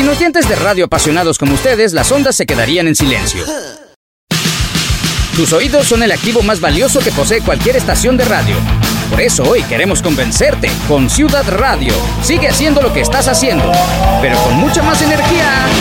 Sin oyentes de radio apasionados como ustedes, las ondas se quedarían en silencio. Tus oídos son el activo más valioso que posee cualquier estación de radio. Por eso hoy queremos convencerte con Ciudad Radio. Sigue haciendo lo que estás haciendo, pero con mucha más energía.